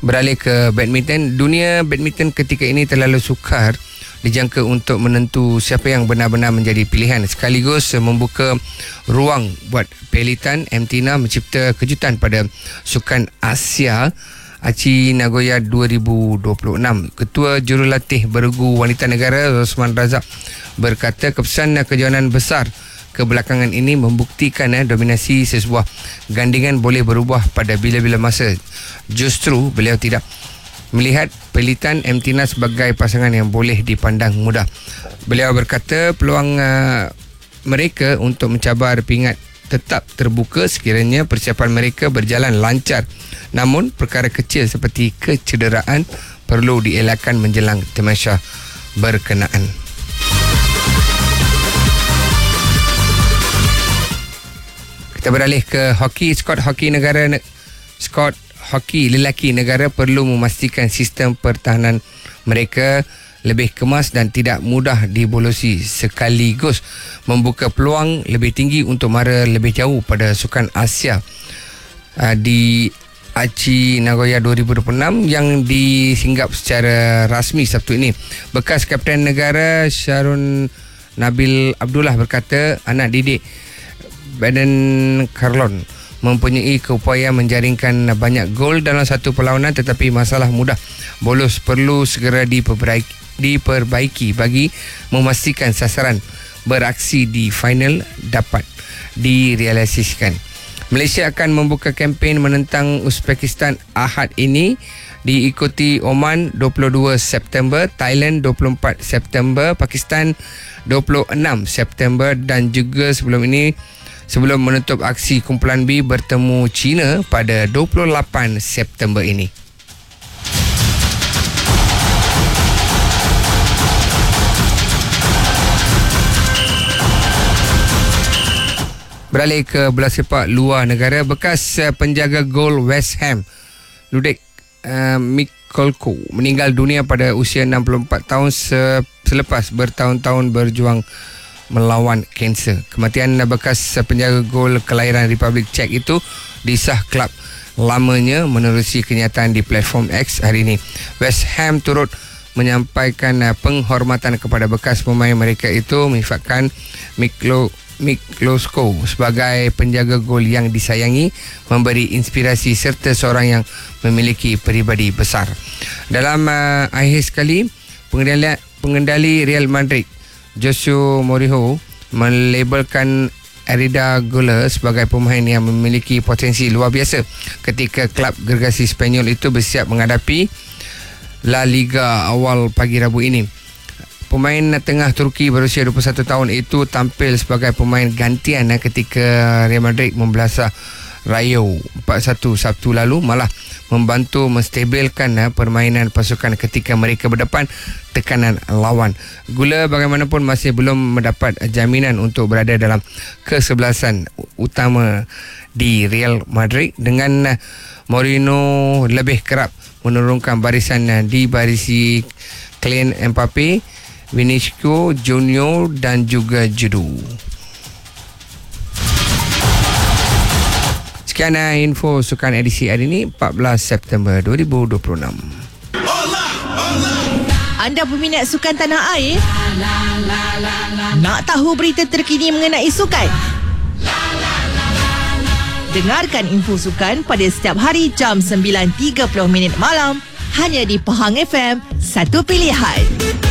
Beralih ke badminton, dunia badminton ketika ini terlalu sukar dijangka untuk menentu siapa yang benar-benar menjadi pilihan, sekaligus membuka ruang buat Peloton Emtina mencipta kejutan pada Sukan Asia Aichi Nagoya 2026. Ketua Jurulatih Bergu Wanita Negara Rosman Razak berkata keputusan kejohanan besar kebelakangan ini membuktikan dominasi sesebuah gandingan boleh berubah pada bila-bila masa. Justru beliau tidak melihat Peloton Emtina sebagai pasangan yang boleh dipandang mudah. Beliau berkata peluang mereka untuk mencabar pingat tetap terbuka sekiranya persiapan mereka berjalan lancar. Namun perkara kecil seperti kecederaan perlu dielakkan menjelang tamasya berkenaan. Kita beralih ke hoki. Skot hoki lelaki negara perlu memastikan sistem pertahanan mereka lebih kemas dan tidak mudah dibolosi, sekaligus membuka peluang lebih tinggi untuk mara lebih jauh pada Sukan Asia di Aichi Nagoya 2026 yang disinggap secara rasmi Sabtu ini. Bekas Kapten Negara Sharon Nabil Abdullah berkata anak didik Baden Carlon mempunyai keupayaan menjaringkan banyak gol dalam satu perlawanan, tetapi masalah mudah bolos perlu segera diperbaiki bagi memastikan sasaran beraksi di final dapat direalisasikan. Malaysia akan membuka kempen menentang Uzbekistan Ahad ini, diikuti Oman 22 September, Thailand 24 September, Pakistan 26 September dan juga sebelum menutup aksi kumpulan B bertemu China pada 28 September ini. Beralih ke bola sepak luar negara, bekas penjaga gol West Ham Ludek Mikolko meninggal dunia pada usia 64 tahun selepas bertahun-tahun berjuang melawan kanser. Kematian bekas penjaga gol kelahiran Republik Czech itu disah klub lamanya menerusi kenyataan di platform X hari ini. West Ham turut menyampaikan penghormatan kepada bekas pemain mereka itu, menyifatkan Miklosko sebagai penjaga gol yang disayangi, memberi inspirasi serta seorang yang memiliki peribadi besar. Dalam akhir sekali, pengendali Real Madrid Jose Mourinho melabelkan Arda Güler sebagai pemain yang memiliki potensi luar biasa ketika klub gergasi Spanyol itu bersiap menghadapi La Liga awal pagi Rabu ini. Pemain tengah Turki berusia 21 tahun itu tampil sebagai pemain gantian ketika Real Madrid membelasah Rayo 4-1 Sabtu lalu, malah membantu menstabilkan permainan pasukan ketika mereka berdepan tekanan lawan. Güler bagaimanapun masih belum mendapat jaminan untuk berada dalam kesebelasan utama di Real Madrid, dengan Mourinho lebih kerap menurunkan barisan dibarisi Kylian Mbappe, Vinicius Junior dan juga Giroud. Sekian info sukan edisi hari ini 14 September 2026. Anda peminat sukan tanah air? Nak tahu berita terkini mengenai sukan? Dengarkan info sukan pada setiap hari jam 9.30 malam hanya di Pahang FM, satu pilihan.